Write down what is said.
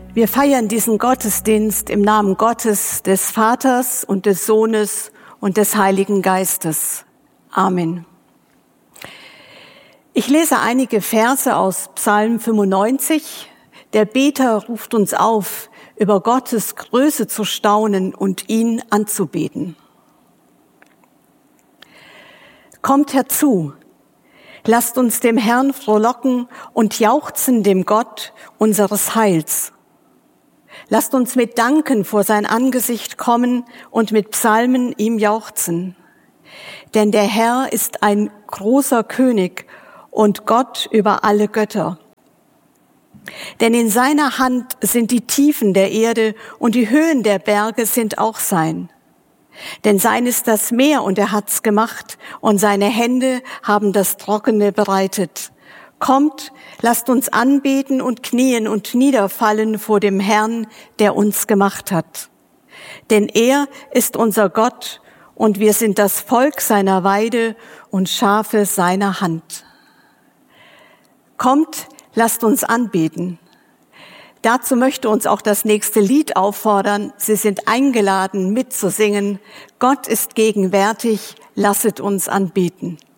Wir feiern diesen Gottesdienst im Namen Gottes, des Vaters und des Sohnes und des Heiligen Geistes. Amen. Ich lese einige Verse aus Psalm 95. Der Beter ruft uns auf, über Gottes Größe zu staunen und ihn anzubeten. Kommt herzu, lasst uns dem Herrn frohlocken und jauchzen dem Gott unseres Heils. Lasst uns mit Danken vor sein Angesicht kommen und mit Psalmen ihm jauchzen. Denn der Herr ist ein großer König und Gott über alle Götter. Denn in seiner Hand sind die Tiefen der Erde und die Höhen der Berge sind auch sein. Denn sein ist das Meer und er hat's gemacht und seine Hände haben das Trockene bereitet. Kommt, lasst uns anbeten und knien und niederfallen vor dem Herrn, der uns gemacht hat. Denn er ist unser Gott und wir sind das Volk seiner Weide und Schafe seiner Hand. Kommt, lasst uns anbeten. Dazu möchte uns auch das nächste Lied auffordern. Sie sind eingeladen, mitzusingen. Gott ist gegenwärtig, lasset uns anbeten.